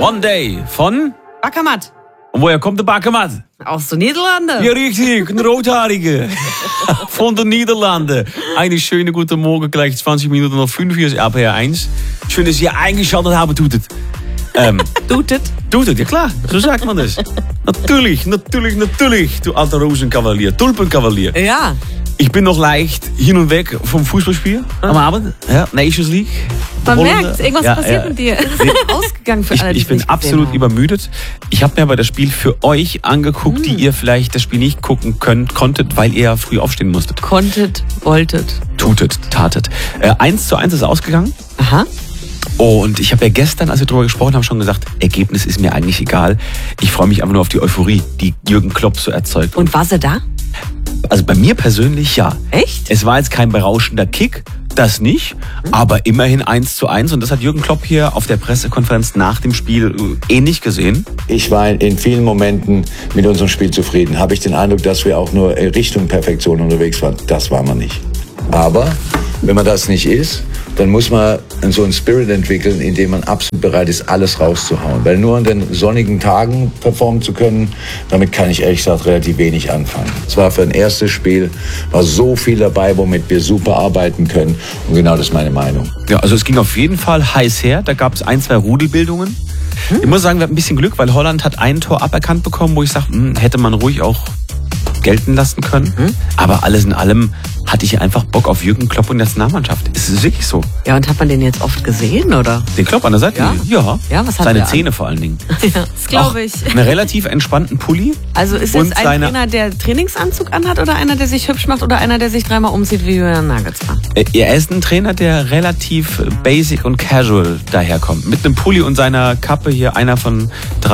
One Day von... Bakermat. Und woher kommt der Bakermat? Aus den Niederlanden. Ja, richtig, ein Rothaarige. Von den Niederlanden. Eine schöne gute Morgen, gleich 20 Minuten nach 5 Uhr ist RPR 1. Schön, dass ihr eingeschaltet habt, tut es. Tut es, ja klar, so sagt man das. Natürlich, du alter Rosenkavalier, Tulpenkavalier. Ja. Ich bin noch leicht hin und weg vom Fußballspiel am Abend. Ja, Nations League. Man merkt, irgendwas passiert mit dir. Es ist ausgegangen für alle, die Ich bin absolut übermüdet. Ich habe mir aber das Spiel für euch angeguckt, die ihr vielleicht das Spiel nicht gucken konntet, weil ihr ja früh aufstehen musstet. Konntet, wolltet. Tatet. 1:1 ist ausgegangen. Aha. Und ich habe ja gestern, als wir darüber gesprochen haben, schon gesagt, Ergebnis ist mir eigentlich egal. Ich freue mich einfach nur auf die Euphorie, die Jürgen Klopp so erzeugt. Und war sie da? Also bei mir persönlich ja. Echt? Es war jetzt kein berauschender Kick, das nicht, aber immerhin 1:1. Und das hat Jürgen Klopp hier auf der Pressekonferenz nach dem Spiel ähnlich gesehen. Ich war in vielen Momenten mit unserem Spiel zufrieden. Habe ich den Eindruck, dass wir auch nur Richtung Perfektion unterwegs waren. Das war man nicht. Aber wenn man das nicht ist, dann muss man so einen Spirit entwickeln, in dem man absolut bereit ist, alles rauszuhauen. Weil nur an den sonnigen Tagen performen zu können, damit kann ich ehrlich gesagt relativ wenig anfangen. Es war für ein erstes Spiel, war so viel dabei, womit wir super arbeiten können. Und genau das ist meine Meinung. Ja, also es ging auf jeden Fall heiß her. Da gab es 1-2 Rudelbildungen. Ich muss sagen, wir hatten ein bisschen Glück, weil Holland hat ein Tor aberkannt bekommen, wo ich sage, hätte man ruhig auch gelten lassen können. Aber alles in allem hatte ich einfach Bock auf Jürgen Klopp und die Nationalmannschaft. Ist es wirklich so? Ja, und hat man den jetzt oft gesehen, oder? Den Klopp an der Seite? Ja. Ja, was hat Seine der Zähne vor allen Dingen. Ja, das glaube ich. Einen relativ entspannten Pulli. Also ist es ein Trainer, der Trainingsanzug anhat oder einer, der sich hübsch macht oder einer, der sich dreimal umzieht wie Julian Nagelsmann? Er ist ein Trainer, der relativ basic und casual daherkommt. Mit einem Pulli und seiner Kappe hier, einer von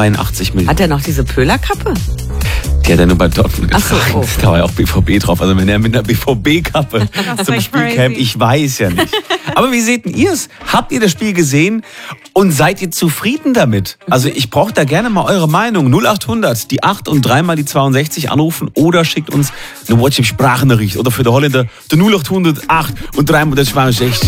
83 Millionen. Hat er noch diese Pöhlerkappe? Die hat er nur bei Dortmund getragen. Ach so, oh. Da war ja auch BVB drauf. Also wenn er mit einer BVB-Kappe zum Spiel käme, ich weiß ja nicht. Aber wie seht denn ihr es? Habt ihr das Spiel gesehen und seid ihr zufrieden damit? Also ich brauche da gerne mal eure Meinung. 0800, die 8 und 3 mal die 62 anrufen oder schickt uns eine WhatsApp-Sprachnachricht. Oder für die Holländer, die 0800, 8 und 3 mal die 62.